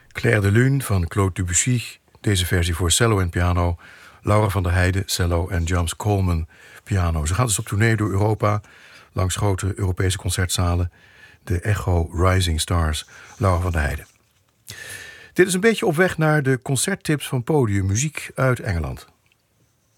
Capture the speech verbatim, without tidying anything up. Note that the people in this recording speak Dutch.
Clair de Lune van Claude Debussy, deze versie voor cello en piano. Laura van der Heijden, cello en James Coleman, piano. Ze gaat dus op tournee door Europa, langs grote Europese concertzalen. De Echo Rising Stars, Laura van der Heijden. Dit is een beetje op weg naar de concerttips van Podium Muziek uit Engeland.